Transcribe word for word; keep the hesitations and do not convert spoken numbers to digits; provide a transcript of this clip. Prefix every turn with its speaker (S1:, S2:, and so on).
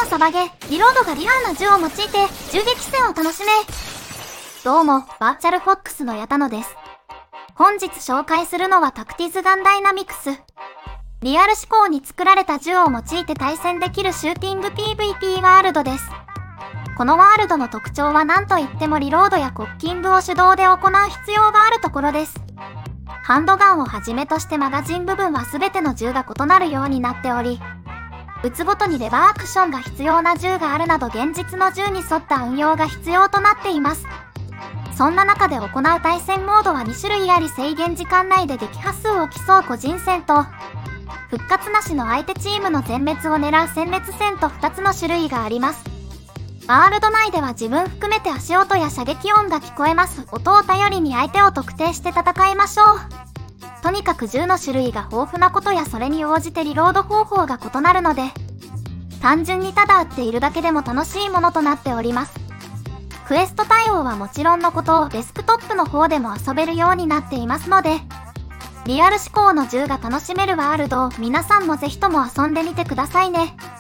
S1: サバゲ、リロードがリアルな銃を用いて銃撃戦を楽しめ。どうも、バーチャルフォックスの矢田野です。本日紹介するのはタクティズガンダイナミクス。リアル思考に作られた銃を用いて対戦できるシューティング ピーブイピー ワールドです。このワールドの特徴は何といってもリロードやコッキングを手動で行う必要があるところです。ハンドガンをはじめとしてマガジン部分は全ての銃が異なるようになっており、撃つごとにレバーアクションが必要な銃があるなど現実の銃に沿った運用が必要となっています。そんな中で行う対戦モードはに種類あり、制限時間内で撃破数を競う個人戦と、復活なしの相手チームの全滅を狙う殲滅戦とふたつの種類があります。ワールド内では自分含めて足音や射撃音が聞こえます。音を頼りに相手を特定して戦いましょう。とにかく銃の種類が豊富なことやそれに応じてリロード方法が異なるので、単純にただ撃っているだけでも楽しいものとなっております。クエスト対応はもちろんのことをデスクトップの方でも遊べるようになっていますので、リアル思考の銃が楽しめるワールドを皆さんもぜひとも遊んでみてくださいね。